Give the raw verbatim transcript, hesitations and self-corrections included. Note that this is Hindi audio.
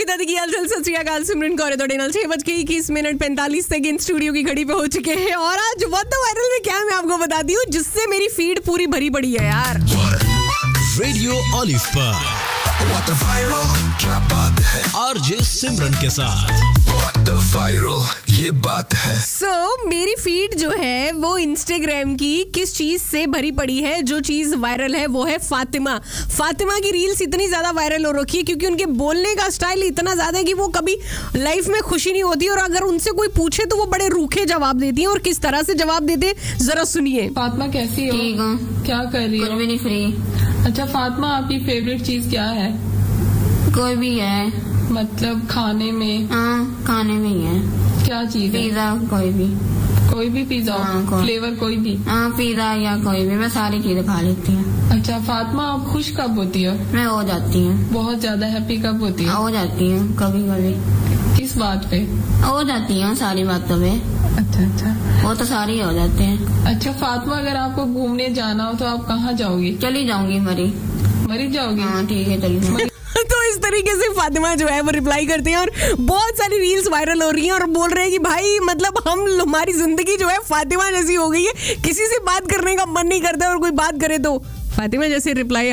दादी की हाल चाल, सत श्री अकाल, सिमरन कौर तो डेनल छह बज के इक्कीस मिनट पैंतालीस सेकंड स्टूडियो की घड़ी पे हो चुके हैं। और आज व्हाट द वायरल में क्या है मैं आपको बताती हूँ, जिससे मेरी फीड पूरी भरी पड़ी है यार। रेडियो ऑलिव पर What the viral, क्या बात है आरजे सिमरन के साथ। What the viral, ये बात है। सो so, मेरी फीड जो है वो इंस्टाग्राम की किस चीज से भरी पड़ी है, जो चीज वायरल है वो है फातिमा। फातिमा की रील्स इतनी ज्यादा वायरल हो रखी है क्योंकि उनके बोलने का स्टाइल इतना ज्यादा है कि वो कभी लाइफ में खुशी नहीं होती, और अगर उनसे कोई पूछे तो वो बड़े रूखे जवाब देती है। और किस तरह से जवाब देते जरा सुनिए। फातिमा कैसी हो? ठीक हूँ। क्या कर रही कुछ हो? भी नहीं, फ्री। अच्छा फातिमा, आपकी फेवरेट चीज क्या है? कोई भी है, मतलब खाने में हाँ खाने में ही है। क्या चीज है? पिज्जा, कोई भी। कोई भी पिज्जा हो? हाँ, कोई- फ्लेवर कोई भी? हाँ पिज्जा या कोई भी, मैं सारी चीजें खा लेती हूँ। अच्छा फातिमा, आप खुश कब होती हो? मैं हो जाती हूँ, बहुत ज्यादा हैप्पी कब होती हो? हो जाती हूँ कभी कभी, किस बात पे? हो जाती हूँ सारी बातों पे। अच्छा अच्छा वो तो सारी हो जाते हैं। अच्छा फातिमा, अगर आपको घूमने जाना हो तो आप कहाँ जाओगी? चली जाऊंगी मरी। मरी जाओगी? हाँ ठीक है, चली जाऊंगी। तो इस तरीके से फातिमा जो है वो रिप्लाई करते हैं, और बहुत सारी रील्स वायरल हो रही हैं और बोल रहे हैं कि भाई मतलब हम हमारी जिंदगी जो है फातिमा जैसी हो गई है, किसी से बात करने का मन नहीं करता और कोई बात करे तो फातिमा जैसे रिप्लाई